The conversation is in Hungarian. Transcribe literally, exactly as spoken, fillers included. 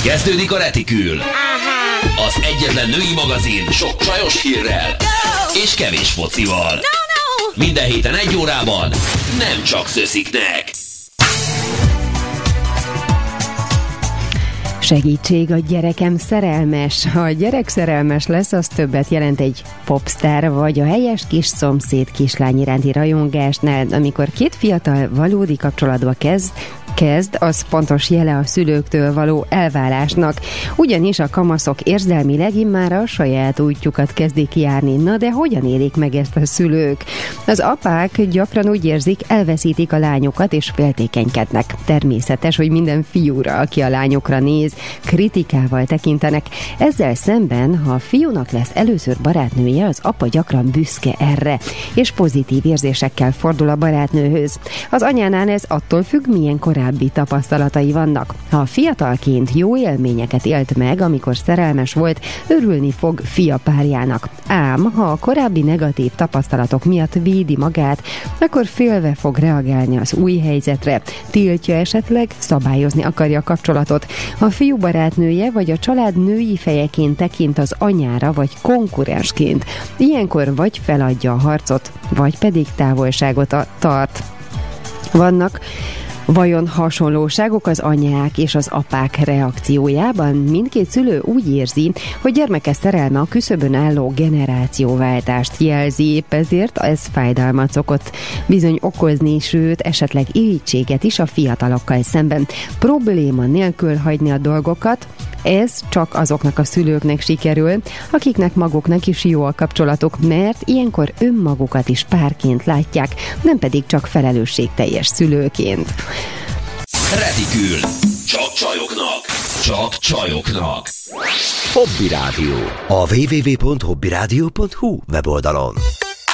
Kezdődik a Retikül. Az egyetlen női magazin sok csajos hírrel és kevés focival. No, no. Minden héten egy órában nem csak szösziknek. Segítség, a gyerekem szerelmes. Ha a gyerek szerelmes lesz, az többet jelent egy popstar vagy a helyes kis szomszéd kislány iránti rajongásnál. Amikor két fiatal valódi kapcsolatba kezd, kezd, az pontos jele a szülőktől való elválásnak. Ugyanis a kamaszok érzelmileg immár a saját útjukat kezdik járni. Na de hogyan élik meg ezt a szülők? Az apák gyakran úgy érzik, elveszítik a lányokat és féltékenykednek. Természetes, hogy minden fiúra, aki a lányokra néz, kritikával tekintenek. Ezzel szemben, ha a fiúnak lesz először barátnője, az apa gyakran büszke erre, és pozitív érzésekkel fordul a barátnőhöz. Az anyánál ez attól függ, milyen korábbi tapasztalatai vannak. Ha fiatalként jó élményeket élt meg, amikor szerelmes volt, örülni fog fia párjának. Ám, ha a korábbi negatív tapasztalatok miatt védi magát, akkor félve fog reagálni az új helyzetre. Tiltja esetleg, szabályozni akarja a kapcsolatot. A fiú barátnője vagy a család női fejeként tekint az anyára vagy konkurensként. Ilyenkor vagy feladja a harcot, vagy pedig távolságot a- tart. Vannak vajon hasonlóságok az anyák és az apák reakciójában? Mindkét szülő úgy érzi, hogy gyermeke szerelme a küszöbön álló generációváltást jelzi, épp ezért ez fájdalmat szokott bizony okozni, sőt esetleg irítséget is a fiatalokkal szemben. Probléma nélkül hagyni a dolgokat, ez csak azoknak a szülőknek sikerül, akiknek maguknak is jó a kapcsolatok, mert ilyenkor önmagukat is párként látják, nem pedig csak felelősségteljes szülőként. Retikül. Csak csajoknak. Csak csajoknak. Hobby Rádió. A double-u double-u double-u pont hobby rádió pont hu weboldalon.